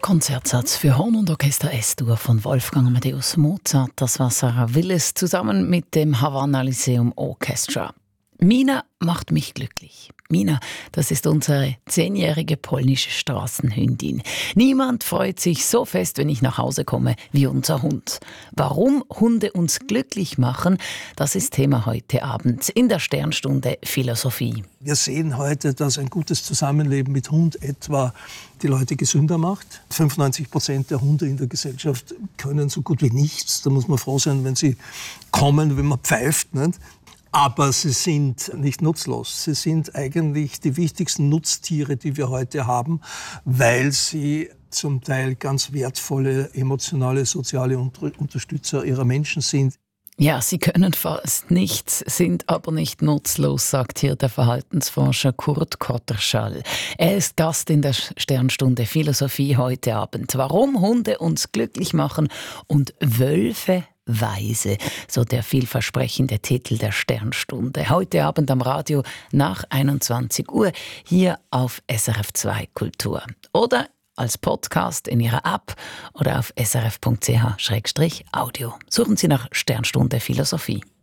Konzertsatz für Horn und Orchester S-Dur von Wolfgang Amadeus Mozart. Das war Sarah Willis zusammen mit dem Havanna Lyceum Orchestra. Mina macht mich glücklich. Mina, das ist unsere 10-jährige polnische Straßenhündin. Niemand freut sich so fest, wenn ich nach Hause komme, wie unser Hund. Warum Hunde uns glücklich machen, das ist Thema heute Abend in der Sternstunde Philosophie. Wir sehen heute, dass ein gutes Zusammenleben mit Hund etwa die Leute gesünder macht. 95% der Hunde in der Gesellschaft können so gut wie nichts. Da muss man froh sein, wenn sie kommen, wenn man pfeift, nicht? Aber sie sind nicht nutzlos. Sie sind eigentlich die wichtigsten Nutztiere, die wir heute haben, weil sie zum Teil ganz wertvolle emotionale, soziale Unterstützer ihrer Menschen sind. Ja, sie können fast nichts, sind aber nicht nutzlos, sagt hier der Verhaltensforscher Kurt Kotterschall. Er ist Gast in der Sternstunde Philosophie heute Abend. Warum Hunde uns glücklich machen und Wölfe weise, so der vielversprechende Titel der Sternstunde. Heute Abend am Radio nach 21 Uhr hier auf SRF 2 Kultur. Oder als Podcast in Ihrer App oder auf srf.ch/audio. Suchen Sie nach Sternstunde Philosophie.